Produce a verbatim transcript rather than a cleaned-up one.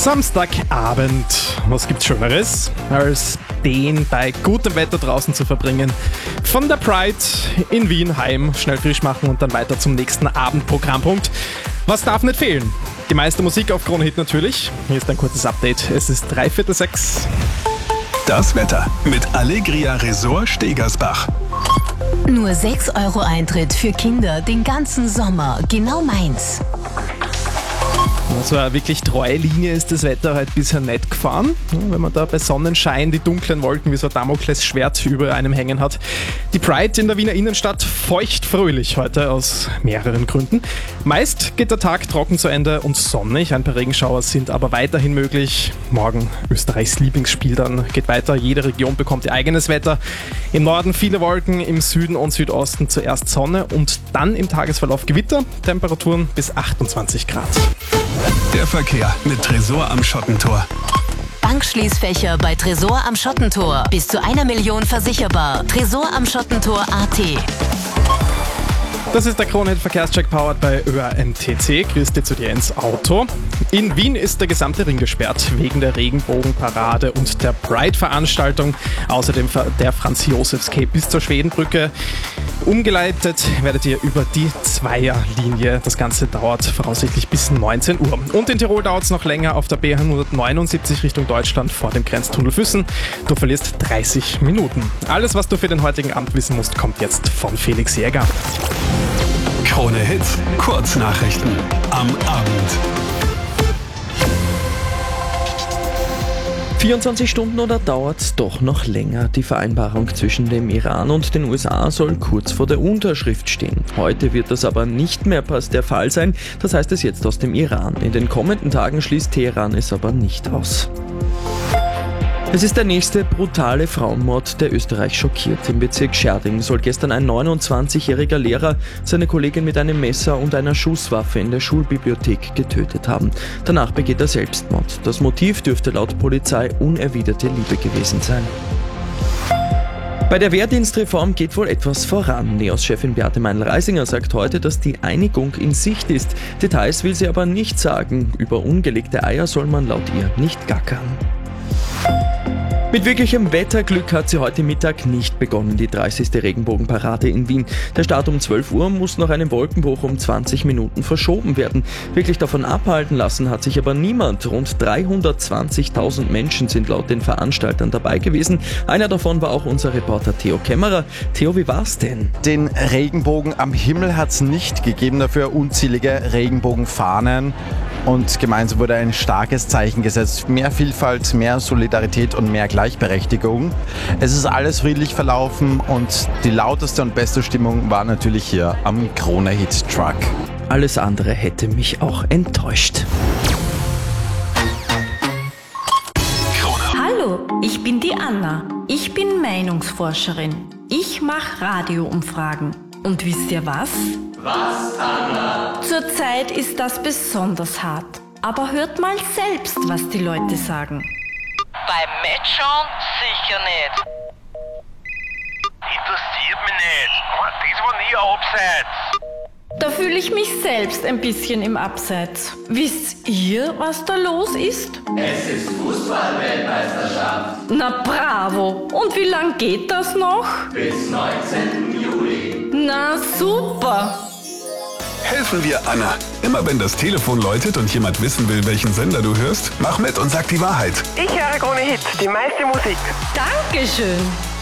Samstagabend. Was gibt's Schöneres, als den bei gutem Wetter draußen zu verbringen? Von der Pride in Wien heim, schnell frisch machen und dann weiter zum nächsten Abendprogrammpunkt. Was darf nicht fehlen? Die meiste Musik auf Krone Hit natürlich. Hier ist ein kurzes Update. Es ist dreiviertel sechs. Das Wetter mit Allegria Resort Stegersbach. Nur sechs Euro Eintritt für Kinder den ganzen Sommer. Genau meins. So eine wirklich treue Linie ist das Wetter halt bisher nicht gefahren. Wenn man da bei Sonnenschein die dunklen Wolken wie so ein Damoklesschwert über einem hängen hat. Die Pride in der Wiener Innenstadt feucht fröhlich heute aus mehreren Gründen. Meist geht der Tag trocken zu Ende und sonnig. Ein paar Regenschauer sind aber weiterhin möglich. Morgen Österreichs Lieblingsspiel dann geht weiter. Jede Region bekommt ihr eigenes Wetter. Im Norden viele Wolken, im Süden und Südosten zuerst Sonne und dann im Tagesverlauf Gewitter. Temperaturen bis achtundzwanzig Grad. Der Verkehr mit Tresor am Schottentor. Bankschließfächer bei Tresor am Schottentor. Bis zu einer Million versicherbar. Tresor am Schottentor Punkt a t. Das ist der Krone Hit Verkehrscheck powered bei Ö A M T C. Grüß dir zu dir ins Auto. In Wien ist der gesamte Ring gesperrt wegen der Regenbogenparade und der Pride-Veranstaltung. Außerdem der Franz-Josefs-Cape bis zur Schwedenbrücke. Umgeleitet werdet ihr über die Zweierlinie. Das Ganze dauert voraussichtlich bis neunzehn Uhr. Und in Tirol dauert es noch länger auf der B hundertneunundsiebzig Richtung Deutschland vor dem Grenztunnel Füssen. Du verlierst dreißig Minuten. Alles, was du für den heutigen Abend wissen musst, kommt jetzt von Felix Jäger. Krone Hit, Kurznachrichten am Abend. vierundzwanzig Stunden oder dauert's doch noch länger? Die Vereinbarung zwischen dem Iran und den U S A soll kurz vor der Unterschrift stehen. Heute wird das aber nicht mehr der Fall sein, das heißt es jetzt aus dem Iran. In den kommenden Tagen schließt Teheran es aber nicht aus. Es ist der nächste brutale Frauenmord, der Österreich schockiert. Im Bezirk Scherding soll gestern ein neunundzwanzigjähriger Lehrer seine Kollegin mit einem Messer und einer Schusswaffe in der Schulbibliothek getötet haben. Danach begeht er Selbstmord. Das Motiv dürfte laut Polizei unerwiderte Liebe gewesen sein. Bei der Wehrdienstreform geht wohl etwas voran. NEOS-Chefin Beate Meinl-Reisinger sagt heute, dass die Einigung in Sicht ist. Details will sie aber nicht sagen. Über ungelegte Eier soll man laut ihr nicht gackern. Mit wirklichem Wetterglück hat sie heute Mittag nicht begonnen, die dreißigste Regenbogenparade in Wien. Der Start um zwölf Uhr muss nach einem Wolkenbruch um zwanzig Minuten verschoben werden. Wirklich davon abhalten lassen hat sich aber niemand. Rund dreihundertzwanzigtausend Menschen sind laut den Veranstaltern dabei gewesen. Einer davon war auch unser Reporter Theo Kämmerer. Theo, wie war's denn? Den Regenbogen am Himmel hat es nicht gegeben, dafür unzählige Regenbogenfahnen. Und gemeinsam wurde ein starkes Zeichen gesetzt. Mehr Vielfalt, mehr Solidarität und mehr Gleichberechtigung. Es ist alles friedlich verlaufen und die lauteste und beste Stimmung war natürlich hier am Krone Hit Truck. Alles andere hätte mich auch enttäuscht. Hallo, ich bin die Anna. Ich bin Meinungsforscherin. Ich mache Radioumfragen. Und wisst ihr was? Was, Anna? Zurzeit ist das besonders hart. Aber hört mal selbst, was die Leute sagen. Beim Matchschauen sicher nicht. Interessiert mich nicht. Das war nie ein Abseits. Da fühle ich mich selbst ein bisschen im Abseits. Wisst ihr, was da los ist? Es ist Fußball-Weltmeisterschaft. Na bravo! Und wie lang geht das noch? Bis neunzehnten Juli. Na super! Helfen wir Anna. Immer wenn das Telefon läutet und jemand wissen will, welchen Sender du hörst, mach mit und sag die Wahrheit. Ich höre Krone Hit, die meiste Musik. Dankeschön!